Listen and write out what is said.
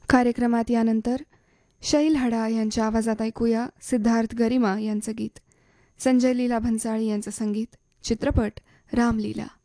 कार्यक्रमात यानंतर शैल हडा यांच्या आवाजात ऐकूया सिद्धार्थ गरिमा यांचं गीत, संजय लीला भन्साळी यांचं संगीत, चित्रपट रामलीला.